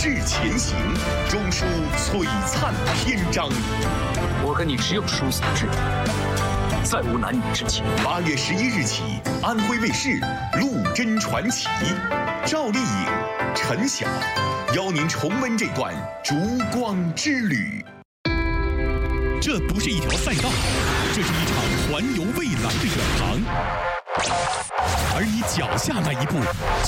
志前行，终书璀璨篇章。 我跟你只有殊死之地，再无男女之情。 8月11日起，安徽卫视《陆贞传奇》，赵丽颖、陈晓邀您重温这段烛光之旅。这不是一条赛道，这是一场环游未来的远航，而你脚下那一步